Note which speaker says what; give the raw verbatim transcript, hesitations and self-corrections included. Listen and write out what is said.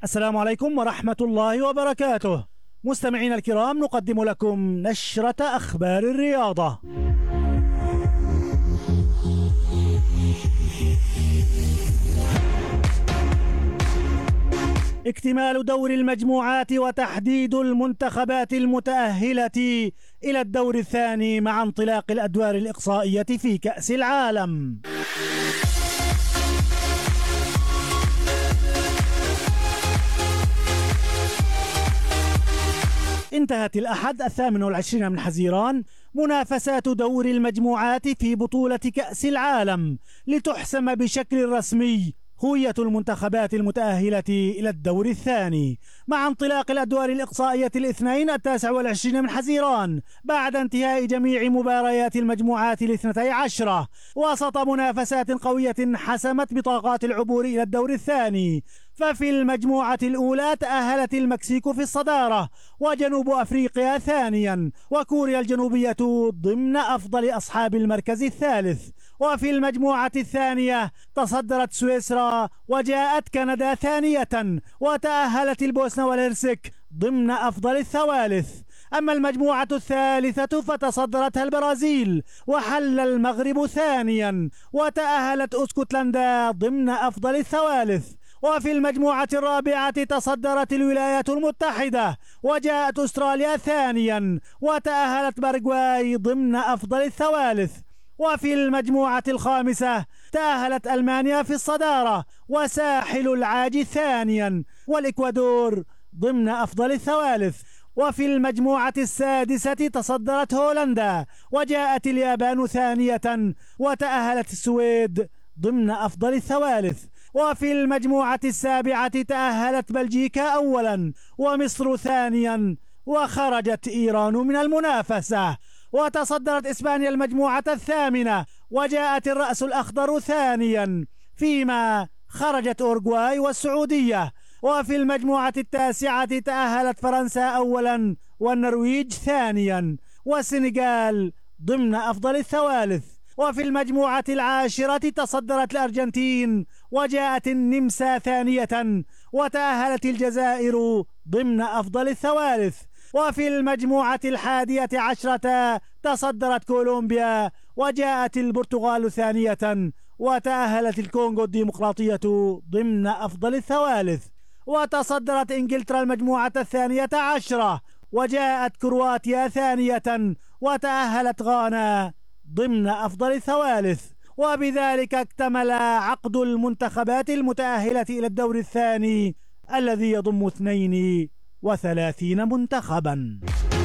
Speaker 1: السلام عليكم ورحمة الله وبركاته. مستمعينا الكرام، نقدم لكم نشرة أخبار الرياضة. اكتمال دور المجموعات وتحديد المنتخبات المتأهلة إلى الدور الثاني مع انطلاق الأدوار الإقصائية في كأس العالم. انتهت الأحد الثامن والعشرين من حزيران منافسات دور المجموعات في بطولة كأس العالم لتحسم بشكل رسمي هوية المنتخبات المتأهلة إلى الدور الثاني مع انطلاق الأدوار الإقصائية الاثنين التاسع والعشرين من حزيران بعد انتهاء جميع مباريات المجموعات الاثنتي عشرة وسط منافسات قوية حسمت بطاقات العبور إلى الدور الثاني. ففي المجموعة الأولى تأهلت المكسيك في الصدارة وجنوب أفريقيا ثانيا وكوريا الجنوبية ضمن أفضل أصحاب المركز الثالث. وفي المجموعة الثانية تصدرت سويسرا وجاءت كندا ثانية وتأهلت البوسنة والهرسك ضمن أفضل الثوالث. أما المجموعة الثالثة فتصدرتها البرازيل وحل المغرب ثانيا وتأهلت اسكتلندا ضمن أفضل الثوالث. وفي المجموعة الرابعة تصدرت الولايات المتحدة وجاءت أستراليا ثانيا وتأهلت باراغواي ضمن أفضل الثوالث. وفي المجموعة الخامسة تأهلت ألمانيا في الصدارة وساحل العاج ثانيا والإكوادور ضمن أفضل الثوالث. وفي المجموعة السادسة تصدرت هولندا وجاءت اليابان ثانية وتأهلت السويد ضمن أفضل الثوالث. وفي المجموعة السابعة تأهلت بلجيكا أولا ومصر ثانيا وخرجت إيران من المنافسة. وتصدرت إسبانيا المجموعة الثامنة وجاءت الرأس الأخضر ثانيا فيما خرجت أورغواي والسعودية. وفي المجموعة التاسعة تأهلت فرنسا أولا والنرويج ثانيا والسنغال ضمن أفضل الثوالث. وفي المجموعة العاشرة تصدرت الأرجنتين وجاءت النمسا ثانية وتأهلت الجزائر ضمن أفضل الثوالث. وفي المجموعة الحادية عشرة تصدرت كولومبيا وجاءت البرتغال ثانية وتأهلت الكونغو الديمقراطية ضمن أفضل الثوالث. وتصدرت إنجلترا المجموعة الثانية عشرة وجاءت كرواتيا ثانية وتأهلت غانا ضمن أفضل الثوالث. وبذلك اكتمل عقد المنتخبات المتأهلة إلى الدور الثاني الذي يضم اثنين وثلاثين منتخبا.